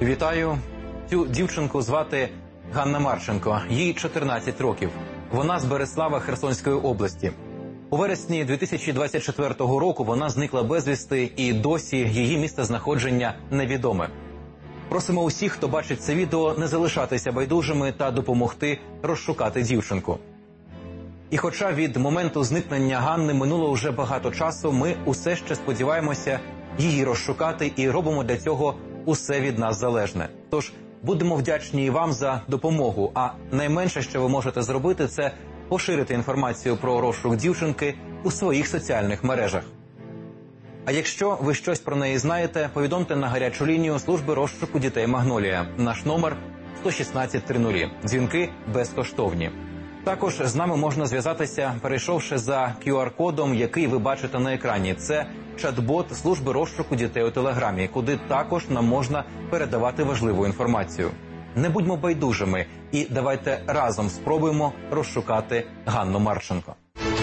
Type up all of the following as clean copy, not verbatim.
Вітаю. Цю дівчинку звати Ганна Марченко. Їй 14 років. Вона з Берислава Херсонської області. У вересні 2024 року вона зникла безвісти і досі її місцезнаходження невідоме. Просимо усіх, хто бачить це відео, не залишатися байдужими та допомогти розшукати дівчинку. І хоча від моменту зникнення Ганни минуло вже багато часу, ми усе ще сподіваємося її розшукати і робимо для цього усе від нас залежне. Тож будемо вдячні і вам за допомогу, а найменше, що ви можете зробити, це поширити інформацію про розшук дівчинки у своїх соціальних мережах. А якщо ви щось про неї знаєте, повідомте на гарячу лінію служби розшуку дітей «Магнолія». Наш номер 116-00. Дзвінки безкоштовні. Також з нами можна зв'язатися, перейшовши за QR-кодом, який ви бачите на екрані. Це чат-бот служби розшуку дітей у Телеграмі, куди також нам можна передавати важливу інформацію. Не будьмо байдужими і давайте разом спробуємо розшукати Ганну Марченко.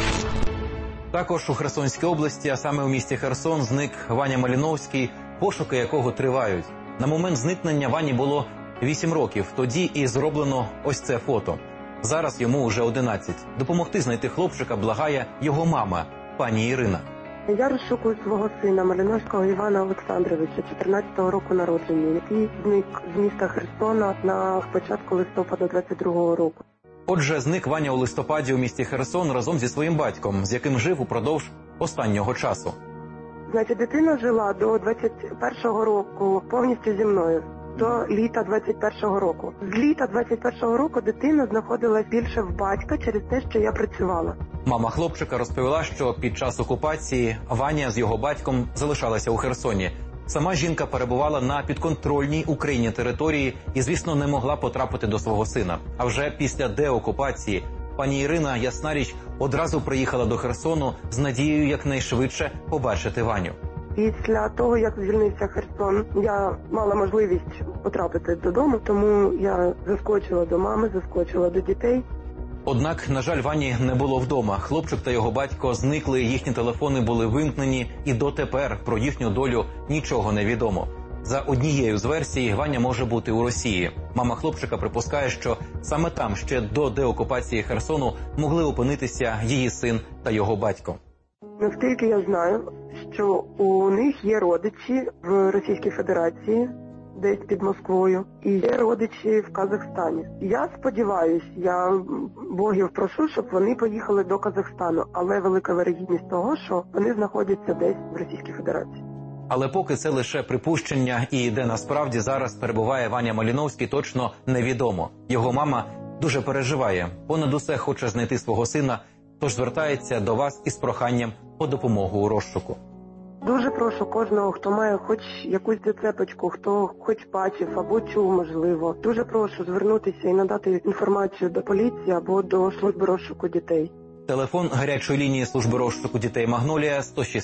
Також у Херсонській області, а саме у місті Херсон, зник Ваня Маліновський, пошуки якого тривають. На момент зникнення Вані було 8 років, тоді і зроблено ось це фото. Зараз йому вже 11. Допомогти знайти хлопчика благає його мама, пані Ірина. Я розшукую свого сина Маліновського Івана Олександровича, 14-го року народження, який зник з міста Херсона на початку листопада 22-го року. Отже, зник Ваня у листопаді у місті Херсон разом зі своїм батьком, з яким жив упродовж останнього часу. Значить, дитина жила до 21-го року повністю зі мною, до літа 21-го року. З літа 21-го року дитина знаходилась більше в батька через те, що я працювала. Мама хлопчика розповіла, що під час окупації Ваня з його батьком залишалася у Херсоні. Сама жінка перебувала на підконтрольній Україні території і, звісно, не могла потрапити до свого сина. А вже після деокупації пані Ірина, ясна річ, одразу приїхала до Херсону з надією якнайшвидше побачити Ваню. Після того, як звільнився Херсон, я мала можливість потрапити додому, тому я заскочила до мами, заскочила до дітей. Однак, на жаль, Вані не було вдома. Хлопчик та його батько зникли, їхні телефони були вимкнені, і дотепер про їхню долю нічого не відомо. За однією з версій, Ваня може бути у Росії. Мама хлопчика припускає, що саме там ще до деокупації Херсону могли опинитися її син та його батько. Наскільки я знаю, що у них є родичі в Російській Федерації, десь під Москвою, і є родичі в Казахстані. Я сподіваюся, я богів прошу, щоб вони поїхали до Казахстану, але велика вірогідність того, що вони знаходяться десь в Російській Федерації. Але поки це лише припущення, і де насправді зараз перебуває Ваня Маліновський, точно невідомо. Його мама дуже переживає, понад усе хоче знайти свого сина, тож звертається до вас із проханням по допомогу у розшуку. Дуже прошу кожного, хто має хоч якусь зацепочку, хто хоч бачив або чув, можливо. Дуже прошу звернутися і надати інформацію до поліції або до служби розшуку дітей. Телефон гарячої лінії служби розшуку дітей «Магнолія»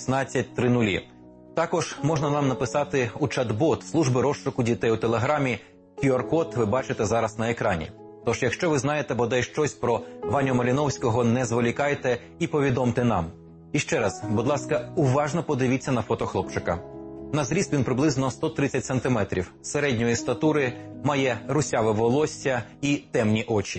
116-00. Також можна нам написати у чат-бот служби розшуку дітей у Телеграмі. QR-код ви бачите зараз на екрані. Тож, якщо ви знаєте бодай щось про Ваню Маліновського, не зволікайте і повідомте нам. І ще раз, будь ласка, уважно подивіться на фото хлопчика. На зріст він приблизно 130 сантиметрів, середньої статури, має русяве волосся і темні очі.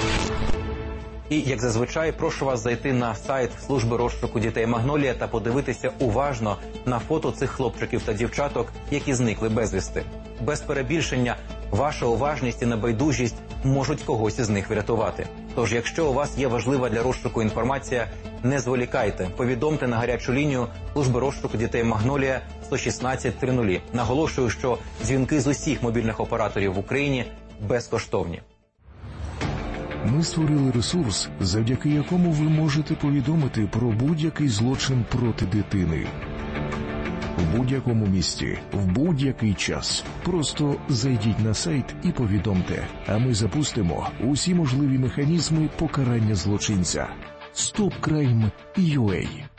І, як зазвичай, прошу вас зайти на сайт служби розшуку дітей «Магнолія» та подивитися уважно на фото цих хлопчиків та дівчаток, які зникли безвісти. Без перебільшення, ваша уважність і небайдужість можуть когось із них врятувати. Тож, якщо у вас є важлива для розшуку інформація, не зволікайте, повідомте на гарячу лінію служби розшуку дітей «Магнолія» 116-00. Наголошую, що дзвінки з усіх мобільних операторів в Україні безкоштовні. Ми створили ресурс, завдяки якому ви можете повідомити про будь-який злочин проти дитини. В будь-якому місті, в будь-який час. Просто зайдіть на сайт і повідомте, а ми запустимо усі можливі механізми покарання злочинця. StopCrime.ua